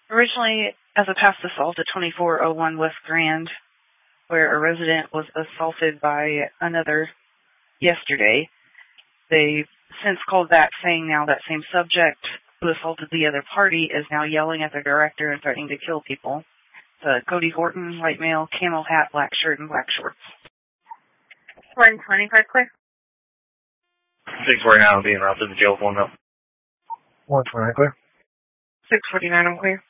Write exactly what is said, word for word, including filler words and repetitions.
Originally, as a past assault at twenty-four oh one West Grand, where a resident was assaulted by another yesterday. They've since called back saying now that same subject who assaulted the other party is now yelling at their director and threatening to kill people. Uh, Cody Horton, white male, camel hat, black shirt, and black shorts. one twenty-five clear. six forty-nine will be en route to the jail phone up. one twenty-nine clear. six forty-nine, I'm clear.